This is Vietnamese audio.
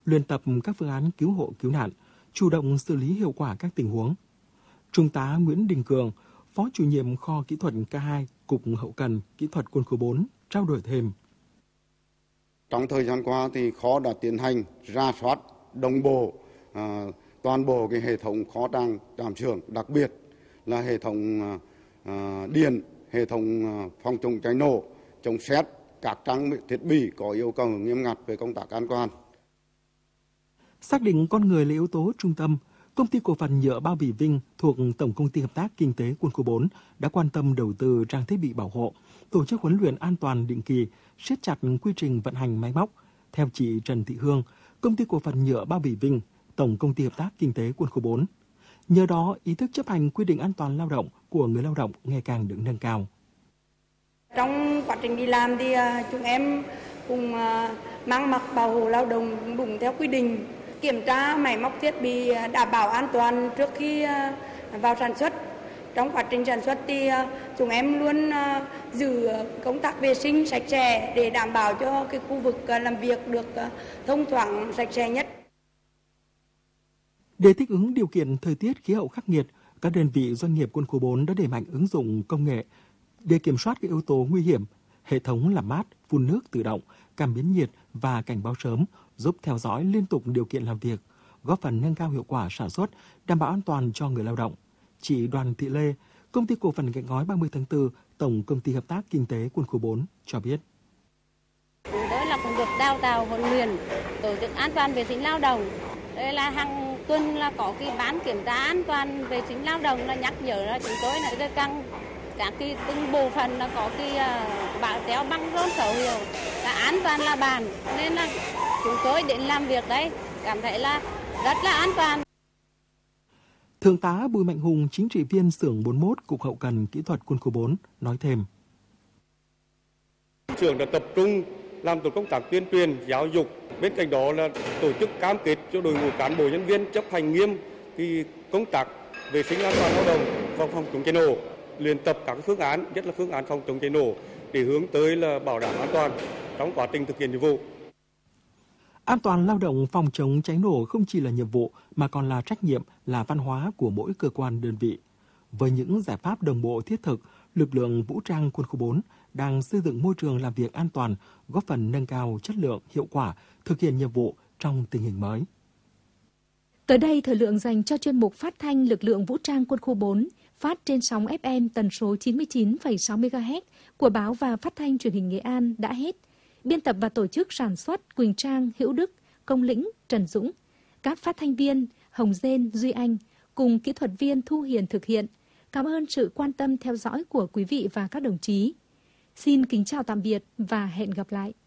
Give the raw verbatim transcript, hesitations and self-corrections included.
luyện tập các phương án cứu hộ cứu nạn, chủ động xử lý hiệu quả các tình huống. Trung tá Nguyễn Đình Cường, Phó chủ nhiệm kho kỹ thuật K hai, Cục Hậu cần Kỹ thuật Quân khu bốn, trao đổi thêm. Trong thời gian qua thì kho đã tiến hành rà soát đồng bộ à, toàn bộ cái hệ thống kho tàng trạm xưởng, đặc biệt là hệ thống à, điện, hệ thống à, phòng chống cháy nổ, chống sét, các trang thiết bị có yêu cầu nghiêm ngặt về công tác an toàn. Xác định con người là yếu tố trung tâm, Công ty cổ phần nhựa bao bì Vinh thuộc Tổng công ty Hợp tác Kinh tế Quân khu bốn đã quan tâm đầu tư trang thiết bị bảo hộ, tổ chức huấn luyện an toàn định kỳ, siết chặt quy trình vận hành máy móc. Theo chị Trần Thị Hương, Công ty cổ phần nhựa bao bì Vinh, Tổng công ty Hợp tác Kinh tế Quân khu bốn. Nhờ đó, ý thức chấp hành quy định an toàn lao động của người lao động ngày càng được nâng cao. Trong quá trình đi làm thì chúng em cùng mang mặc bảo hộ lao động đúng theo quy định, kiểm tra máy móc thiết bị đảm bảo an toàn trước khi vào sản xuất. Trong quá trình sản xuất thì chúng em luôn giữ công tác vệ sinh sạch sẽ để đảm bảo cho cái khu vực làm việc được thông thoáng sạch sẽ nhất. Để thích ứng điều kiện thời tiết khí hậu khắc nghiệt, các đơn vị doanh nghiệp Quân khu bốn đã đẩy mạnh ứng dụng công nghệ để kiểm soát các yếu tố nguy hiểm. Hệ thống làm mát, phun nước tự động, cảm biến nhiệt và cảnh báo sớm giúp theo dõi liên tục điều kiện làm việc, góp phần nâng cao hiệu quả sản xuất, đảm bảo an toàn cho người lao động. Chị Đoàn Thị Lê, Công ty cổ phần gạch ngói ba mươi tháng tư, Tổng công ty Hợp tác Kinh tế Quân khu bốn cho biết. Chúng tôi là cũng được đào tạo huấn luyện, tổ chức an toàn vệ sinh lao động. Đây là hàng tuần là có cái bán kiểm tra an toàn vệ sinh lao động, là nhắc nhở là chúng tôi là căng các cái từng bộ phận là có cái uh, bảo téo băng rôn khẩu hiệu là an toàn là bàn, nên là chúng tôi đến làm việc đấy cảm thấy là rất là an toàn. Thượng tá Bùi Mạnh Hùng, chính trị viên xưởng bốn mươi mốt Cục Hậu cần Kỹ thuật Quân khu bốn nói thêm. Xưởng đã tập trung làm tốt công tác tuyên truyền, giáo dục, bên cạnh đó là tổ chức cam kết cho đội ngũ cán bộ nhân viên chấp hành nghiêm thì công tác vệ sinh an toàn lao động và phòng chống cháy nổ, luyện tập các phương án, nhất là phương án phòng chống cháy nổ để hướng tới là bảo đảm an toàn trong quá trình thực hiện nhiệm vụ. An toàn lao động phòng chống cháy nổ không chỉ là nhiệm vụ mà còn là trách nhiệm, là văn hóa của mỗi cơ quan đơn vị. Với những giải pháp đồng bộ thiết thực, lực lượng vũ trang Quân khu bốn đang xây dựng môi trường làm việc an toàn, góp phần nâng cao chất lượng, hiệu quả, thực hiện nhiệm vụ trong tình hình mới. Tới đây, thời lượng dành cho chuyên mục phát thanh lực lượng vũ trang Quân khu bốn phát trên sóng ép em tần số chín mươi chín phẩy sáu mê ga héc của báo và phát thanh truyền hình Nghệ An đã hết. Biên tập và tổ chức sản xuất Quỳnh Trang, Hữu Đức, Công Lĩnh, Trần Dũng. Các phát thanh viên Hồng Dên, Duy Anh cùng kỹ thuật viên Thu Hiền thực hiện. Cảm ơn sự quan tâm theo dõi của quý vị và các đồng chí. Xin kính chào tạm biệt và hẹn gặp lại.